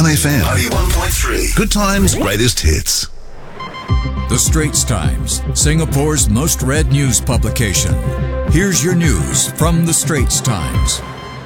1FM. 91.3. Good times, greatest hits. The Straits Times, Singapore's most read news publication. Here's your news from The Straits Times.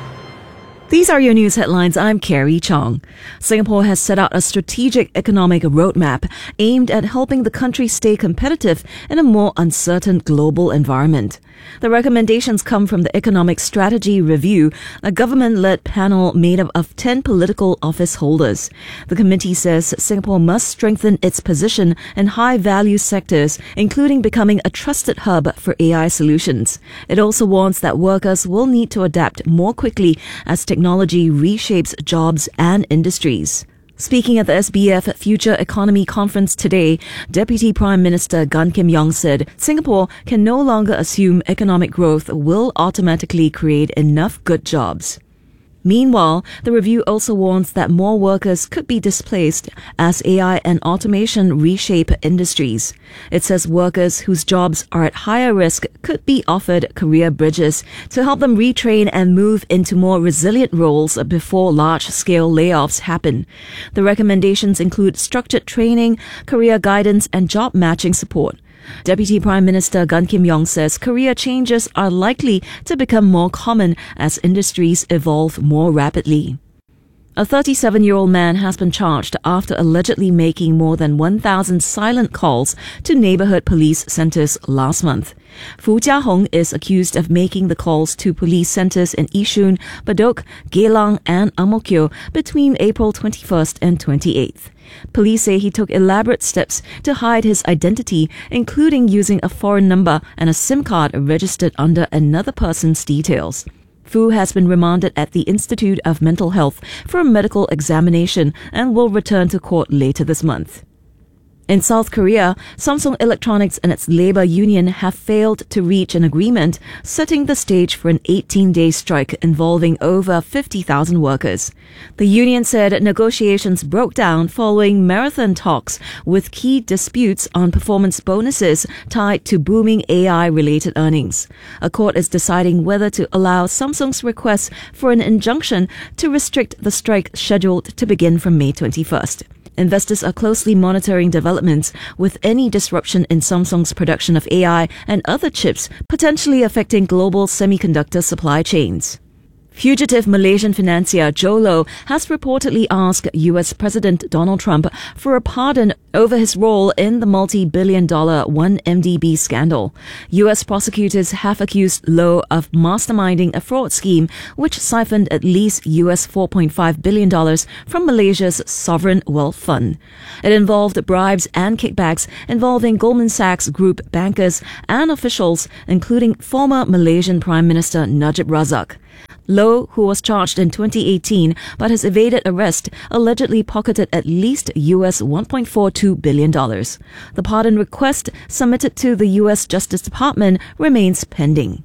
These are your news headlines. I'm Carrie Chong. Singapore has set out a strategic economic roadmap aimed at helping the country stay competitive in a more uncertain global environment. The recommendations come from the Economic Strategy Review, a government-led panel made up of 10 political office holders. The committee says Singapore must strengthen its position in high-value sectors, including becoming a trusted hub for AI solutions. It also warns that workers will need to adapt more quickly as technology reshapes jobs and industries. Speaking at the SBF Future Economy Conference today, Deputy Prime Minister Gan Kim Yong said Singapore can no longer assume economic growth will automatically create enough good jobs. Meanwhile, the review also warns that more workers could be displaced as AI and automation reshape industries. It says workers whose jobs are at higher risk could be offered career bridges to help them retrain and move into more resilient roles before large-scale layoffs happen. The recommendations include structured training, career guidance, and job matching support. Deputy Prime Minister Gan Kim Yong says career changes are likely to become more common as industries evolve more rapidly. A 37-year-old man has been charged after allegedly making more than 1,000 silent calls to neighborhood police centers last month. Fu Jiahong is accused of making the calls to police centers in Yishun, Bedok, Geylang and Ang Mo Kio between April 21st and 28th. Police say he took elaborate steps to hide his identity, including using a foreign number and a SIM card registered under another person's details. Fu has been remanded at the Institute of Mental Health for a medical examination and will return to court later this month. In South Korea, Samsung Electronics and its labor union have failed to reach an agreement, setting the stage for an 18-day strike involving over 50,000 workers. The union said negotiations broke down following marathon talks with key disputes on performance bonuses tied to booming AI-related earnings. A court is deciding whether to allow Samsung's request for an injunction to restrict the strike scheduled to begin from May 21st. Investors are closely monitoring developments, with any disruption in Samsung's production of AI and other chips potentially affecting global semiconductor supply chains. Fugitive Malaysian financier Joe Low has reportedly asked US President Donald Trump for a pardon over his role in the multi-billion-dollar 1MDB scandal. US prosecutors have accused Low of masterminding a fraud scheme which siphoned at least US $4.5 billion from Malaysia's sovereign wealth fund. It involved bribes and kickbacks involving Goldman Sachs Group bankers and officials, including former Malaysian Prime Minister Najib Razak. Low, who was charged in 2018 but has evaded arrest, allegedly pocketed at least US $1.42 billion. The pardon request submitted to the US Justice Department remains pending.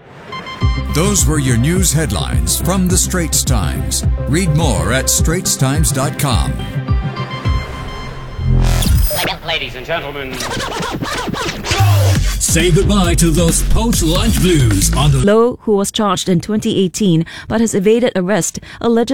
Those were your news headlines from The Straits Times. Read more at straitstimes.com. Ladies and gentlemen, say goodbye to those post-lunch blues on the Low, who was charged in 2018 but has evaded arrest, allegedly